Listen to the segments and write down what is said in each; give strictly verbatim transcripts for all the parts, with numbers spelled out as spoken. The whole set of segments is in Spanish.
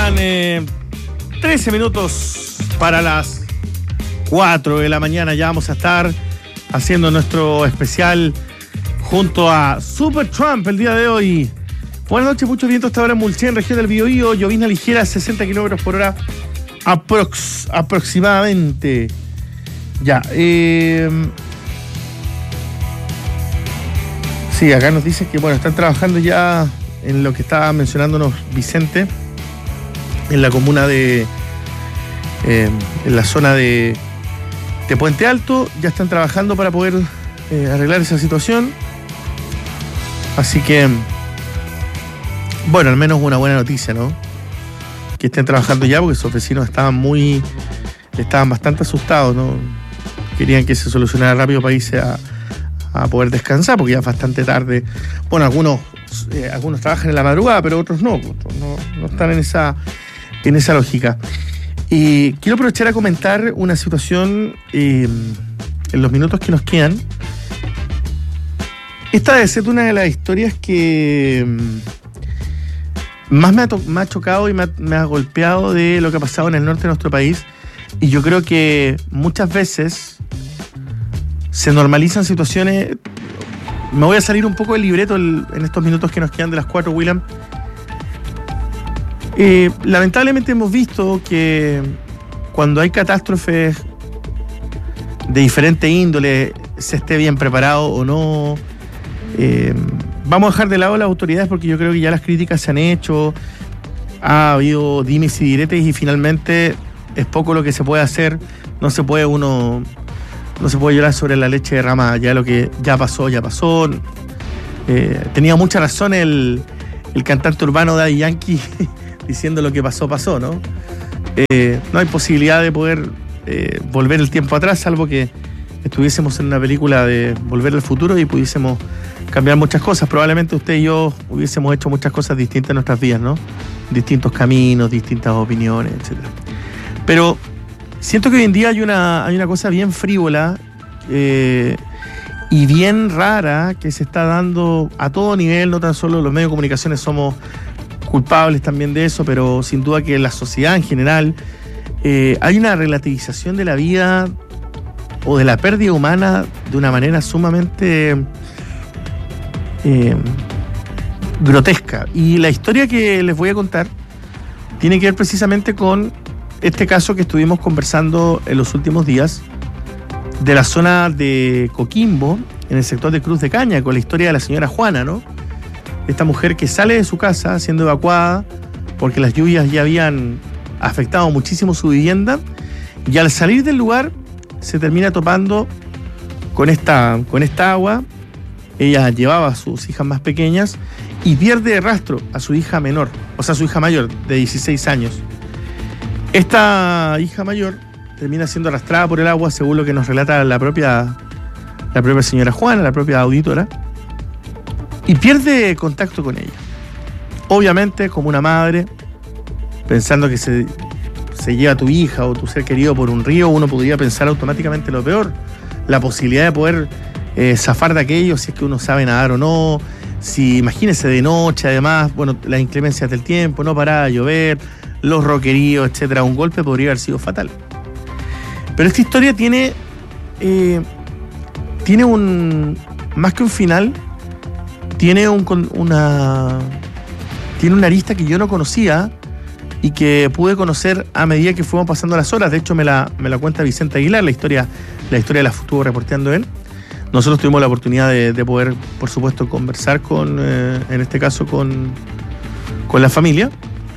Faltan eh, trece minutos para las cuatro de la mañana. Ya vamos a estar haciendo nuestro especial junto a Super Trump el día de hoy. Buenas noches, mucho viento hasta ahora en Mulchen, región del Biobío, llovizna ligera, sesenta kilómetros por hora aprox, aproximadamente. Ya, eh, sí, acá nos dice que bueno, están trabajando ya en lo que estaba mencionándonos Vicente, en la comuna de, eh, en la zona de, de Puente Alto, ya están trabajando para poder eh, arreglar esa situación. Así que, bueno, al menos una buena noticia, ¿no? Que estén trabajando ya, porque sus vecinos estaban muy, estaban bastante asustados, ¿no? Querían que se solucionara rápido para irse a, a poder descansar, porque ya es bastante tarde. Bueno, algunos, eh, algunos trabajan en la madrugada, pero otros no, otros no, no están en esa, en esa lógica. Y quiero aprovechar a comentar una situación eh, en los minutos que nos quedan. Esta debe ser una de las historias que más me ha, to- me ha chocado y me ha, me ha golpeado de lo que ha pasado en el norte de nuestro país. Y yo creo que muchas veces se normalizan situaciones. Me voy a salir un poco del libreto el, en estos minutos que nos quedan de las cuatro, William. Eh, lamentablemente hemos visto que cuando hay catástrofes de diferente índole, se esté bien preparado o no. Eh, vamos a dejar de lado las autoridades porque yo creo que ya las críticas se han hecho, ha habido dimes y diretes y finalmente es poco lo que se puede hacer. No se puede uno, no se puede llorar sobre la leche derramada. Ya lo que ya pasó, ya pasó. Eh, tenía mucha razón el, el cantante urbano Daddy Yankee diciendo lo que pasó, pasó, ¿no? Eh, no hay posibilidad de poder eh, volver el tiempo atrás, salvo que estuviésemos en una película de Volver al Futuro y pudiésemos cambiar muchas cosas. Probablemente usted y yo hubiésemos hecho muchas cosas distintas en nuestras vidas, ¿no? Distintos caminos, distintas opiniones, etcétera. Pero siento que hoy en día hay una, hay una cosa bien frívola eh, y bien rara que se está dando a todo nivel, no tan solo los medios de comunicación somos culpables también de eso, pero sin duda que la sociedad en general eh, hay una relativización de la vida o de la pérdida humana de una manera sumamente eh, grotesca. Y la historia que les voy a contar tiene que ver precisamente con este caso que estuvimos conversando en los últimos días de la zona de Coquimbo, en el sector de Cruz de Caña, con la historia de la señora Juana, ¿no? Esta mujer que sale de su casa siendo evacuada porque las lluvias ya habían afectado muchísimo su vivienda y al salir del lugar se termina topando con esta, con esta agua. Ella llevaba a sus hijas más pequeñas y pierde de rastro a su hija menor, o sea, su hija mayor, de dieciséis años. Esta hija mayor termina siendo arrastrada por el agua, según lo que nos relata la propia, la propia señora Juana, la propia auditora, y pierde contacto con ella. Obviamente, como una madre, pensando que se... se lleva a tu hija o tu ser querido por un río, uno podría pensar automáticamente lo peor. La posibilidad de poder eh, zafar de aquello, si es que uno sabe nadar o no. Si, imagínese de noche, además, bueno, las inclemencias del tiempo, no paraba de llover, los roqueríos, etcétera. Un golpe podría haber sido fatal. Pero esta historia tiene, eh, tiene un, más que un final, tiene un, una, tiene una arista que yo no conocía y que pude conocer a medida que fuimos pasando las horas. De hecho, me la, me la cuenta Vicente Aguilar, la historia, la historia la estuvo reporteando él. Nosotros tuvimos la oportunidad de, de poder, por supuesto, conversar con, eh, en este caso, con, con la familia.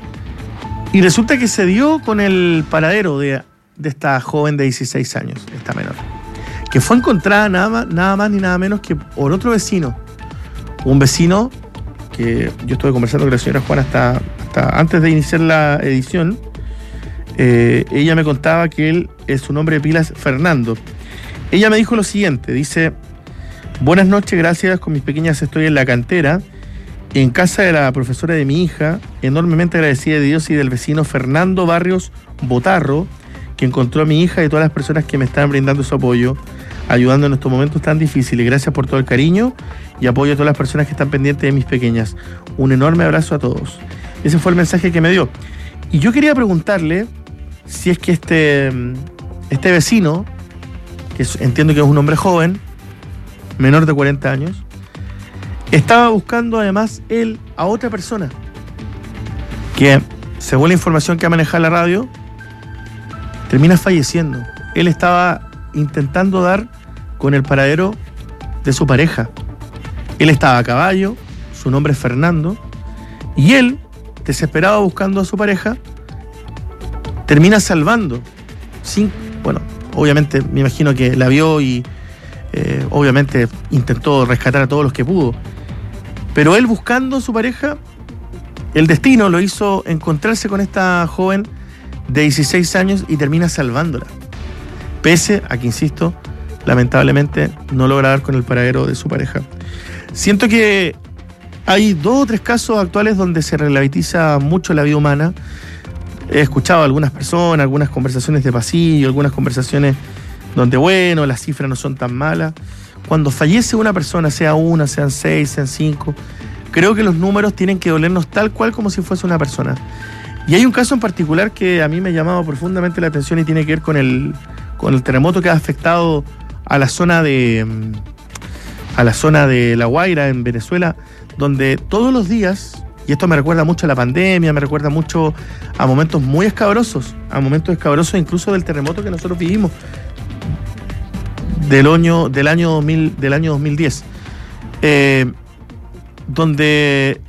Y resulta que se dio con el paradero de, de esta joven de dieciséis años, esta menor, que fue encontrada nada más, nada más ni nada menos que por otro vecino. Un vecino que yo estuve conversando con la señora Juana hasta... antes de iniciar la edición, eh, ella me contaba que él, es su nombre de pila es Fernando. Ella me dijo lo siguiente, dice: buenas noches, gracias, con mis pequeñas estoy en la cantera, en casa de la profesora de mi hija, enormemente agradecida de Dios y del vecino Fernando Barrios Botarro, que encontró a mi hija y todas las personas que me están brindando su apoyo, ayudando en estos momentos tan difíciles. Gracias por todo el cariño y apoyo a todas las personas que están pendientes de mis pequeñas. Un enorme abrazo a todos. Ese fue el mensaje que me dio. Y yo quería preguntarle si es que este, este vecino, que es, entiendo que es un hombre joven, menor de cuarenta años, estaba buscando además él a otra persona que, según la información que ha manejado la radio, termina falleciendo. Él estaba intentando dar con el paradero de su pareja. Él estaba a caballo, su nombre es Fernando, y él, desesperado buscando a su pareja, termina salvando, sin, bueno, obviamente me imagino que la vio y eh, obviamente intentó rescatar a todos los que pudo, pero él buscando a su pareja, el destino lo hizo encontrarse con esta joven de dieciséis años y termina salvándola, pese a que, insisto, lamentablemente no logra dar con el paradero de su pareja. Siento que hay dos o tres casos actuales donde se relativiza mucho la vida humana. He escuchado a algunas personas, algunas conversaciones de pasillo, algunas conversaciones donde, bueno, las cifras no son tan malas. Cuando fallece una persona, sea una, sean seis, sean cinco, creo que los números tienen que dolernos tal cual como si fuese una persona. Y hay un caso en particular que a mí me ha llamado profundamente la atención y tiene que ver con el, con el terremoto que ha afectado a la zona de a la zona de La Guaira en Venezuela, donde todos los días, y esto me recuerda mucho a la pandemia, me recuerda mucho a momentos muy escabrosos, a momentos escabrosos incluso del terremoto que nosotros vivimos del año del año dos mil, del año dos mil diez, eh, donde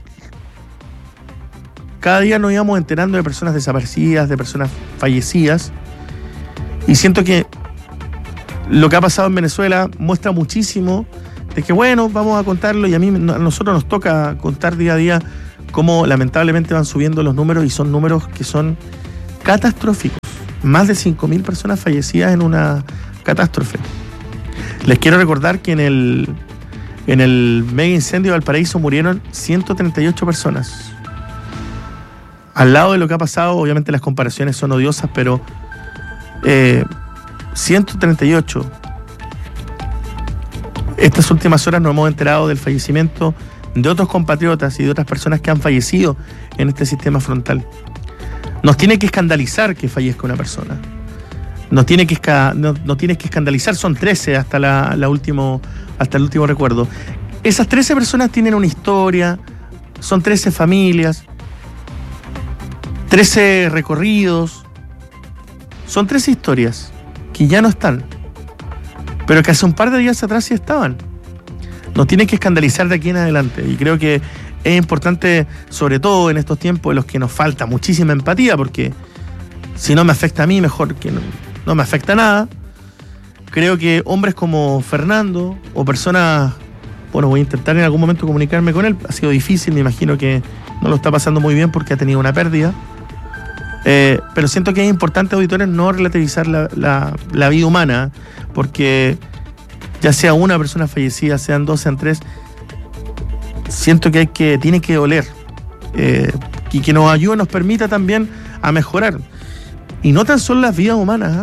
cada día nos íbamos enterando de personas desaparecidas, de personas fallecidas, y siento que lo que ha pasado en Venezuela muestra muchísimo de que, bueno, vamos a contarlo, y a mí a nosotros nos toca contar día a día cómo lamentablemente van subiendo los números, y son números que son catastróficos. Más de cinco mil personas fallecidas en una catástrofe. Les quiero recordar que en el, en el mega incendio de Valparaíso murieron ciento treinta y ocho personas. Al lado de lo que ha pasado, obviamente las comparaciones son odiosas, pero eh, ciento treinta y ocho. Estas últimas horas nos hemos enterado del fallecimiento de otros compatriotas y de otras personas que han fallecido en este sistema frontal. Nos tiene que escandalizar que fallezca una persona. Nos tiene que, no, no tiene que escandalizar, son trece hasta, la, la último, hasta el último recuerdo. Esas trece personas tienen una historia, son trece familias, trece recorridos, son trece historias que ya no están, pero que hace un par de días atrás sí estaban. Nos tienen que escandalizar de aquí en adelante, y creo que es importante, sobre todo en estos tiempos en los que nos falta muchísima empatía, porque si no me afecta a mí, mejor que no, no me afecta nada. Creo que hombres como Fernando, o personas, bueno, voy a intentar en algún momento comunicarme con él, ha sido difícil, me imagino que no lo está pasando muy bien porque ha tenido una pérdida, eh, pero siento que es importante, auditores, no relativizar la, la, la vida humana, porque ya sea una persona fallecida, sean dos, sean tres, siento que hay que tiene que doler, eh, y que nos ayude, nos permita también a mejorar. Y no tan solo las vidas humanas, ¿eh?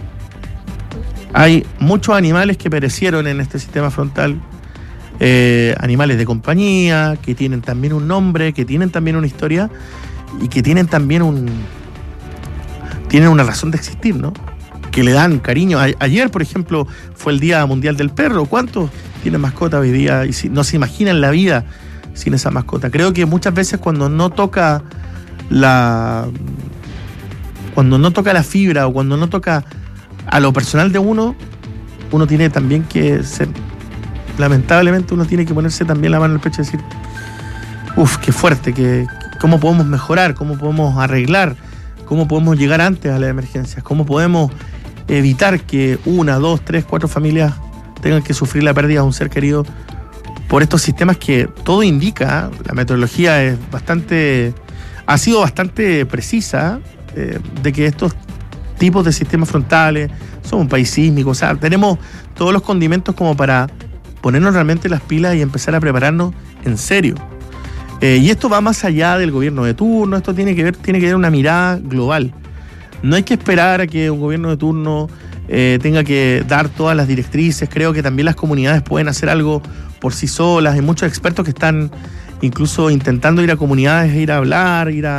Hay muchos animales que perecieron en este sistema frontal, eh, animales de compañía, que tienen también un nombre, que tienen también una historia, y que tienen también un tienen una razón de existir, ¿no? Que le dan cariño. A- ayer, por ejemplo, fue el Día Mundial del Perro. ¿Cuántos tienen mascota hoy día? Y si, no se imaginan la vida sin esa mascota. Creo que muchas veces cuando no toca la cuando no toca la fibra, o cuando no toca a lo personal de uno, uno tiene también que ser, lamentablemente uno tiene que ponerse también la mano en el pecho y decir, uff, qué fuerte, que, cómo podemos mejorar, cómo podemos arreglar, cómo podemos llegar antes a las emergencias, cómo podemos evitar que una, dos, tres, cuatro familias tengan que sufrir la pérdida de un ser querido por estos sistemas que todo indica, la metodología es bastante, ha sido bastante precisa, eh, de que estos tipos de sistemas frontales, somos un país sísmico, o sea, tenemos todos los condimentos como para ponernos realmente las pilas y empezar a prepararnos en serio. Eh, y esto va más allá del gobierno de turno, esto tiene que ver, tiene que ver una mirada global. No hay que esperar a que un gobierno de turno eh, tenga que dar todas las directrices. Creo que también las comunidades pueden hacer algo por sí solas. Hay muchos expertos que están incluso intentando ir a comunidades, ir a hablar, ir a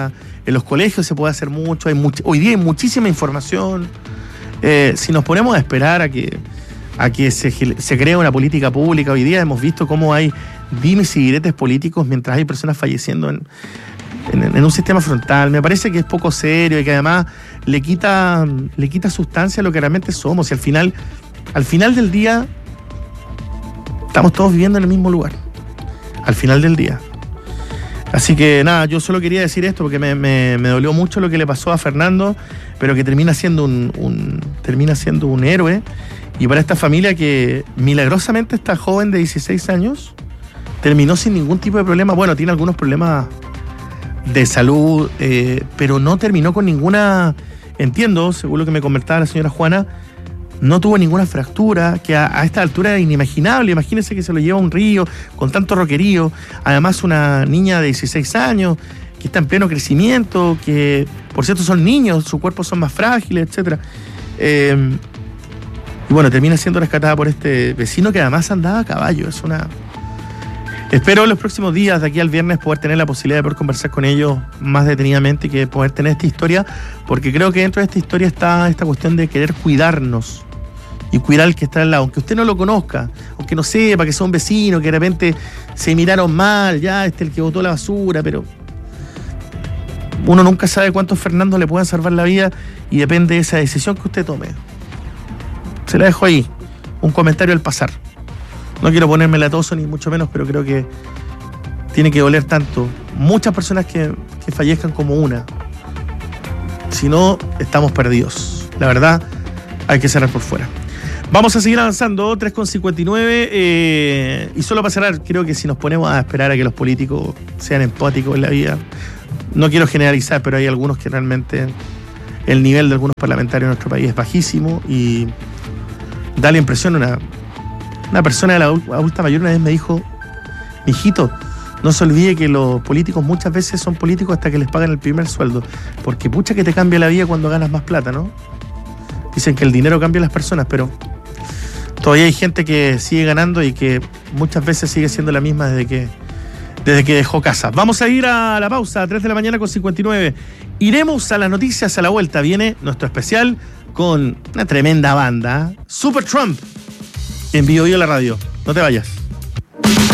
en los colegios se puede hacer mucho, hay much, hoy día hay muchísima información. Eh, si nos ponemos a esperar a que, a que se, se cree una política pública, hoy día hemos visto cómo hay dimes y diretes políticos mientras hay personas falleciendo en, en, en un sistema frontal. Me parece que es poco serio y que además le quita, le quita sustancia a lo que realmente somos. Y al final, al final del día, estamos todos viviendo en el mismo lugar. Al final del día. Así que nada, yo solo quería decir esto porque me, me, me dolió mucho lo que le pasó a Fernando, pero que termina siendo un, un termina siendo un héroe. Y para esta familia que milagrosamente esta joven de dieciséis años terminó sin ningún tipo de problema. Bueno, tiene algunos problemas de salud, eh, pero no terminó con ninguna, entiendo, según lo que me comentaba la señora Juana, no tuvo ninguna fractura, que a, a esta altura es inimaginable. Imagínense que se lo lleva a un río con tanto roquerío. Además, una niña de dieciséis años que está en pleno crecimiento, que por cierto son niños, sus cuerpos son más frágiles, etcétera. Eh, y bueno, termina siendo rescatada por este vecino que además andaba a caballo. Es una... Espero en los próximos días, de aquí al viernes, poder tener la posibilidad de poder conversar con ellos más detenidamente y que poder tener esta historia, porque creo que dentro de esta historia está esta cuestión de querer cuidarnos y cuidar al que está al lado, aunque usted no lo conozca, aunque no sepa que son vecinos, que de repente se miraron mal, ya este es el que botó la basura, pero uno nunca sabe cuántos Fernando le puedan salvar la vida y depende de esa decisión que usted tome. Se la dejo ahí, un comentario al pasar. No quiero ponerme latoso ni mucho menos, pero creo que tiene que doler tanto. Muchas personas que, que fallezcan como una. Si no, estamos perdidos. La verdad, hay que cerrar por fuera. Vamos a seguir avanzando, tres con cincuenta y nueve. Eh, y solo para cerrar, creo que si nos ponemos a esperar a que los políticos sean empáticos en la vida, no quiero generalizar, pero hay algunos que realmente el nivel de algunos parlamentarios en nuestro país es bajísimo y da la impresión, una, una persona de la adulta mayor una vez me dijo: mijito, no se olvide que los políticos muchas veces son políticos hasta que les pagan el primer sueldo, porque pucha que te cambia la vida cuando ganas más plata, ¿no? Dicen que el dinero cambia a las personas, pero todavía hay gente que sigue ganando y que muchas veces sigue siendo la misma desde que, desde que dejó casa. Vamos a ir a la pausa, a tres de la mañana con cincuenta y nueve. Iremos a las noticias a la vuelta. Viene nuestro especial con una tremenda banda, Super Trump, en Bio Bio la radio. No te vayas.